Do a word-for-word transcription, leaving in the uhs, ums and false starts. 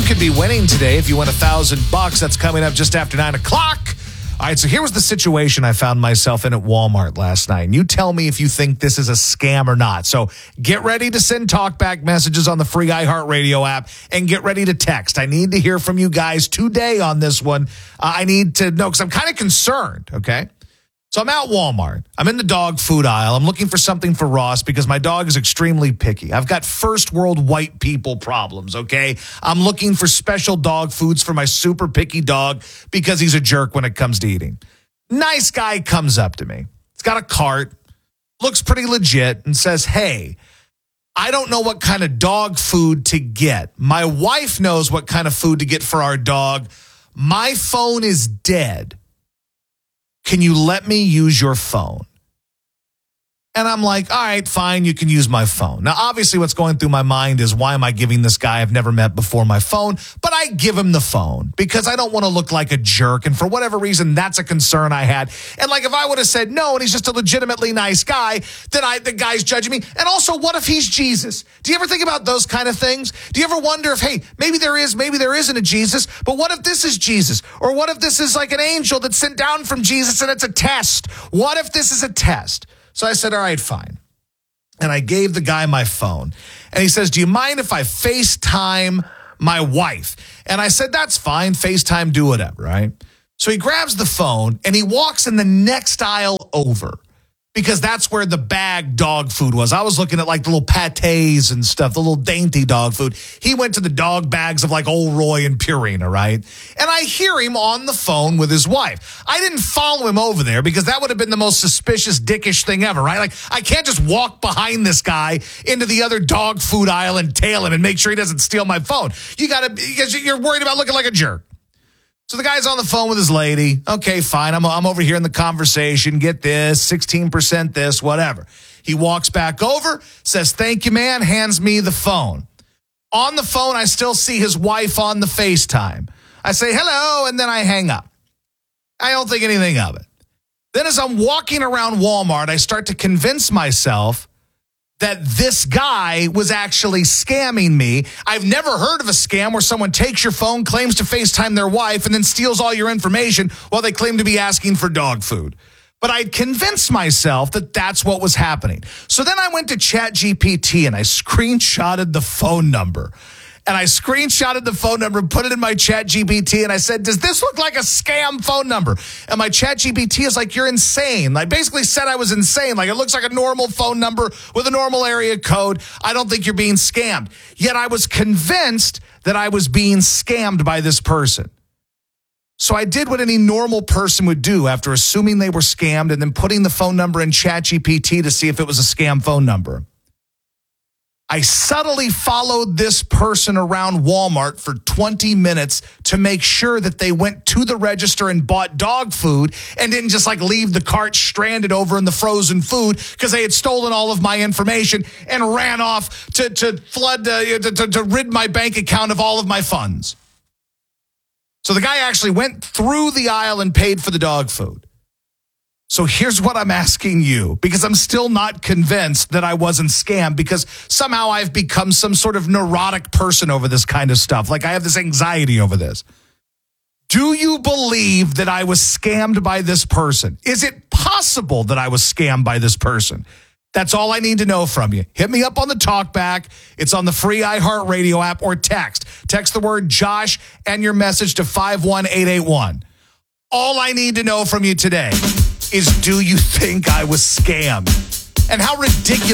could be winning today if you win a thousand bucks. That's coming up just after nine o'clock. All right, so here was the situation I found myself in at Walmart last night. And you tell me if you think this is a scam or not. So get ready to send talkback messages on the free iHeartRadio app and get ready to text. I need to hear from you guys today on this one. Uh, I need to know because I'm kind of concerned, okay? So I'm at Walmart. I'm in the dog food aisle. I'm looking for something for Ross because my dog is extremely picky. I've got first world white people problems, okay? I'm looking for special dog foods for my super picky dog because he's a jerk when it comes to eating. Nice guy comes up to me. He's got a cart, looks pretty legit, and says, hey, I don't know what kind of dog food to get. My wife knows what kind of food to get for our dog. My phone is dead. Can you let me use your phone? And I'm like, all right, fine, you can use my phone. Now, obviously, what's going through my mind is, why am I giving this guy I've never met before my phone? But I give him the phone because I don't want to look like a jerk. And for whatever reason, that's a concern I had. And like, if I would have said no, and he's just a legitimately nice guy, then I, the guy's judging me. And also, what if he's Jesus? Do you ever think about those kind of things? Do you ever wonder if, hey, maybe there is, maybe there isn't a Jesus, but what if this is Jesus? Or what if this is like an angel that's sent down from Jesus and it's a test? What if this is a test? So I said, all right, fine. And I gave the guy my phone. And he says, do you mind if I FaceTime my wife? And I said, that's fine. FaceTime, do whatever, right? So he grabs the phone and he walks in the next aisle over because that's where the bag dog food was. I was looking at like the little pâtés and stuff, the little dainty dog food. He went to the dog bags of like Old Roy and Purina, right? And I hear him on the phone with his wife. I didn't follow him over there because that would have been the most suspicious, dickish thing ever, right? Like, I can't just walk behind this guy into the other dog food aisle and tail him and make sure he doesn't steal my phone. You gotta, because you're worried about looking like a jerk. So the guy's on the phone with his lady. Okay, fine. I'm, I'm over here in the conversation. Get this, sixteen percent this, whatever. He walks back over, says, thank you, man, hands me the phone. On the phone, I still see his wife on the FaceTime. I say, hello, and then I hang up. I don't think anything of it. Then as I'm walking around Walmart, I start to convince myself that this guy was actually scamming me. I've never heard of a scam where someone takes your phone, claims to FaceTime their wife, and then steals all your information while they claim to be asking for dog food. But I'd convinced myself that that's what was happening. So then I went to ChatGPT and I screenshotted the phone number. And I screenshotted the phone number and put it in my ChatGPT. And I said, does this look like a scam phone number? And my ChatGPT is like, you're insane. I basically said I was insane. Like, it looks like a normal phone number with a normal area code. I don't think you're being scammed. Yet I was convinced that I was being scammed by this person. So I did what any normal person would do after assuming they were scammed and then putting the phone number in ChatGPT to see if it was a scam phone number. I subtly followed this person around Walmart for twenty minutes to make sure that they went to the register and bought dog food and didn't just like leave the cart stranded over in the frozen food because they had stolen all of my information and ran off to, to flood, uh, to, to, to rid my bank account of all of my funds. So the guy actually went through the aisle and paid for the dog food. So here's what I'm asking you, because I'm still not convinced that I wasn't scammed, because somehow I've become some sort of neurotic person over this kind of stuff. Like, I have this anxiety over this. Do you believe that I was scammed by this person? Is it possible that I was scammed by this person? That's all I need to know from you. Hit me up on the talkback. It's on the free iHeartRadio app, or text. Text the word Josh and your message to five one eight eight one. All I need to know from you today is, do you think I was scammed? And how ridiculous